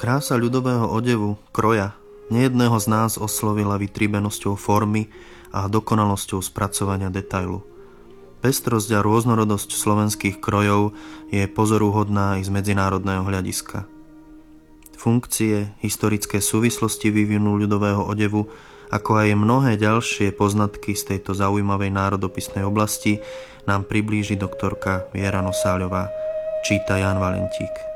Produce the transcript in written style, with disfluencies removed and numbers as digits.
Krása ľudového odevu, kroja, nejedného z nás oslovila vytríbenosťou formy a dokonalosťou spracovania detailu. Pestrosť a rôznorodosť slovenských krojov je pozoruhodná i z medzinárodného hľadiska. Funkcie, historické súvislosti vývinu ľudového odevu, ako aj mnohé ďalšie poznatky z tejto zaujímavej národopisnej oblasti nám priblíži doktorka Viera Nosáľová. Číta Ján Valentík.